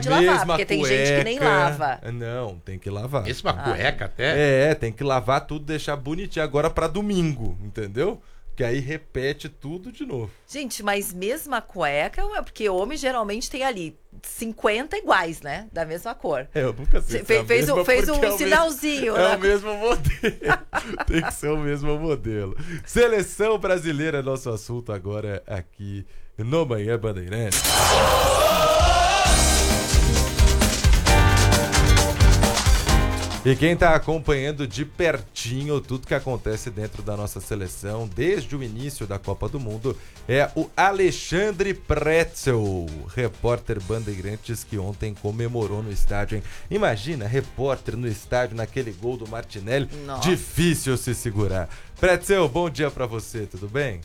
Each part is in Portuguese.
pode lavar, porque tem gente que nem lava. Não, tem que lavar. Mesma cueca até? Tem que lavar tudo, deixar bonitinho agora pra domingo, entendeu? Que aí repete tudo de novo. Gente, mas mesma cueca, porque homem geralmente tem ali 50 iguais, né? Da mesma cor. Eu nunca sei. Fez um sinalzinho. É o mesmo modelo. Tem que ser o mesmo modelo. Seleção brasileira, nosso assunto agora aqui no Manhã Bandeirantes. E quem está acompanhando de pertinho tudo que acontece dentro da nossa seleção desde o início da Copa do Mundo é o Alexandre Pretzel, repórter Bandeirantes que ontem comemorou no estádio, hein? Imagina, repórter no estádio naquele gol do Martinelli. Nossa. Difícil se segurar. Pretzel, bom dia para você, tudo bem?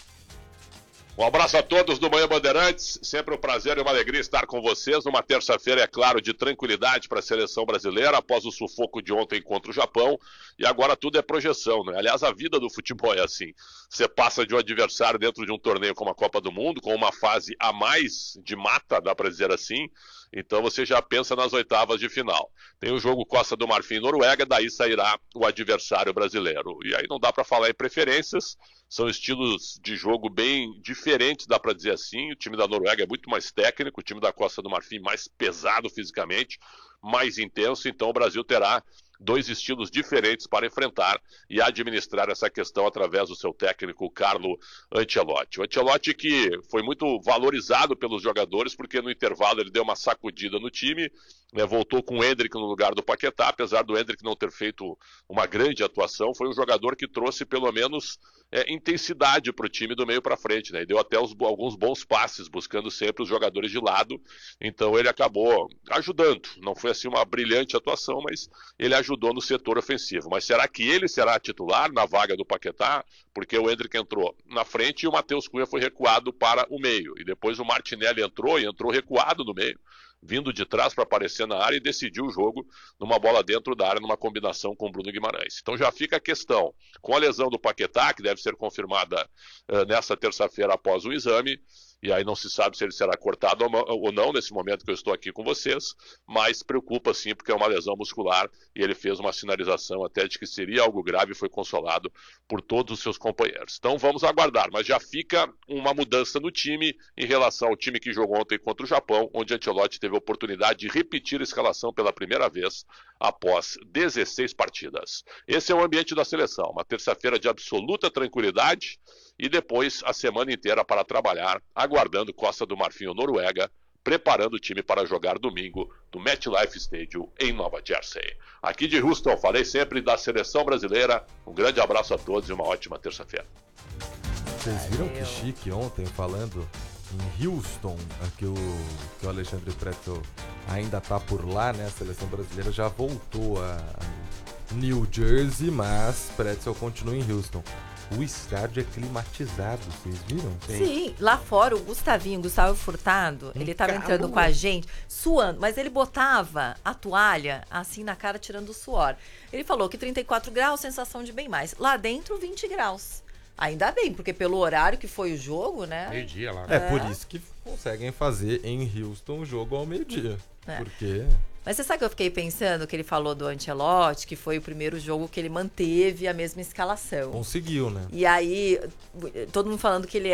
Um abraço a todos do Manhã Bandeirantes, sempre um prazer e uma alegria estar com vocês numa terça-feira, é claro, de tranquilidade para a seleção brasileira após o sufoco de ontem contra o Japão, e agora tudo é projeção, né? Aliás, a vida do futebol é assim, você passa de um adversário dentro de um torneio como a Copa do Mundo, com uma fase a mais de mata, dá para dizer assim, então você já pensa nas oitavas de final. Tem o jogo Costa do Marfim e Noruega, daí sairá o adversário brasileiro. E aí não dá para falar em preferências, são estilos de jogo bem diferentes, dá para dizer assim. O time da Noruega é muito mais técnico, o time da Costa do Marfim mais pesado fisicamente, mais intenso, então o Brasil terá dois estilos diferentes para enfrentar e administrar essa questão através do seu técnico Carlo Ancelotti. O Ancelotti que foi muito valorizado pelos jogadores porque no intervalo ele deu uma sacudida no time, né, voltou com o Endrick no lugar do Paquetá, apesar do Endrick não ter feito uma grande atuação, foi um jogador que trouxe pelo menos intensidade para o time do meio para frente, né, e deu até alguns bons passes, buscando sempre os jogadores de lado, então ele acabou ajudando, não foi assim uma brilhante atuação, mas ele ajudou no setor ofensivo. Mas será que ele será titular na vaga do Paquetá? Porque o Endrick entrou na frente e o Matheus Cunha foi recuado para o meio. E depois o Martinelli entrou recuado no meio, vindo de trás para aparecer na área e decidiu o jogo numa bola dentro da área, numa combinação com o Bruno Guimarães. Então já fica a questão, com a lesão do Paquetá, que deve ser confirmada nessa terça-feira após o exame, e aí não se sabe se ele será cortado ou não nesse momento que eu estou aqui com vocês, mas preocupa sim porque é uma lesão muscular e ele fez uma sinalização até de que seria algo grave e foi consolado por todos os seus companheiros. Então vamos aguardar, mas já fica uma mudança no time em relação ao time que jogou ontem contra o Japão, onde Ancelotti teve a oportunidade de repetir a escalação pela primeira vez após 16 partidas. Esse é o ambiente da seleção, uma terça-feira de absoluta tranquilidade e depois a semana inteira para trabalhar, aguardando Costa do Marfim ou Noruega, preparando o time para jogar domingo no MetLife Stadium em Nova Jersey. Aqui de Houston, falei sempre da seleção brasileira. Um grande abraço a todos e uma ótima terça-feira. Vocês viram que chique ontem falando em Houston, que o Alexandre Pretzel ainda tá por lá, né? A seleção brasileira já voltou a New Jersey, mas Pretzel continua em Houston. O estádio é climatizado, vocês viram? Sim, lá fora o Gustavo Furtado, ele tava entrando com a gente, suando, mas ele botava a toalha assim na cara, tirando o suor. Ele falou que 34 graus, sensação de bem mais. Lá dentro, 20 graus. Ainda bem, porque pelo horário que foi o jogo, né? Meio-dia lá. É por isso que conseguem fazer em Houston o jogo ao meio-dia. Porque... Mas você sabe que eu fiquei pensando que ele falou do Ancelotti, que foi o primeiro jogo que ele manteve a mesma escalação. Conseguiu, né? E aí, todo mundo falando que ele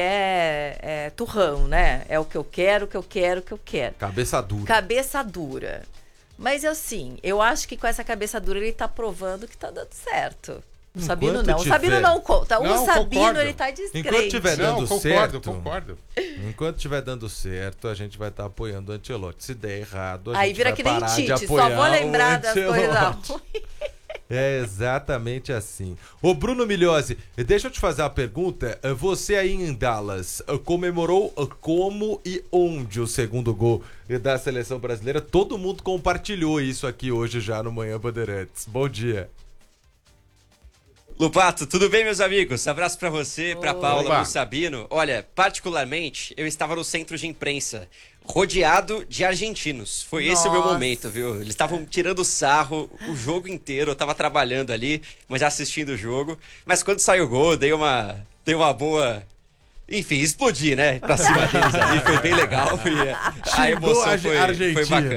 é turrão, né? É o que eu quero, o que eu quero, o que eu quero. Cabeça dura. Cabeça dura. Mas assim, eu acho que com essa cabeça dura ele tá provando que tá dando certo. O Sabino não. O Sabino não conta. O Sabino, concordo. Ele tá descrente. Enquanto estiver dando certo... Concordo. Enquanto estiver dando certo, a gente vai estar apoiando o Ancelotti. Se der errado, a aí gente vira vai que nem parar de Tite, apoiar só vou lembrar das coisas ruins. É exatamente assim. Ô Bruno Migliozzi, deixa eu te fazer uma pergunta. Você aí em Dallas comemorou como e onde o segundo gol da seleção brasileira? Todo mundo compartilhou isso aqui hoje já no Manhã Bandeirantes. Bom dia. Lupato, tudo bem, meus amigos? Abraço pra você, pra Paula, pro Sabino. Olha, particularmente, eu estava no centro de imprensa, rodeado de argentinos. Foi esse o meu momento, viu? Eles estavam tirando sarro o jogo inteiro. Eu tava trabalhando ali, mas já assistindo o jogo. Mas quando saiu o gol, dei uma boa... Enfim, explodi, né? Pra cima deles ali, foi bem legal. A emoção foi bacana.